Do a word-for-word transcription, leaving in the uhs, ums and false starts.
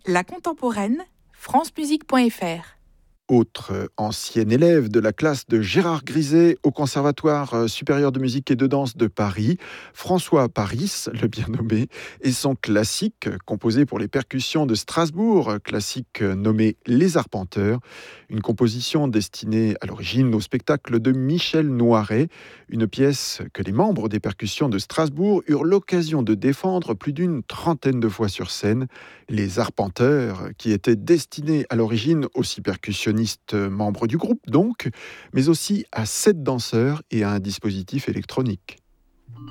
La contemporaine, francemusique point f r. Autre ancienne élève de la classe de Gérard Griset au Conservatoire supérieur de musique et de danse de Paris, François Paris, le bien nommé, et son classique composé pour les percussions de Strasbourg, classique nommé Les Arpenteurs, une composition destinée à l'origine au spectacle de Michel Noiret, une pièce que les membres des percussions de Strasbourg eurent l'occasion de défendre plus d'une trentaine de fois sur scène. Les Arpenteurs, qui étaient destinés à l'origine aussi percussionnistes membres du groupe donc, mais aussi à sept danseurs et à un dispositif électronique.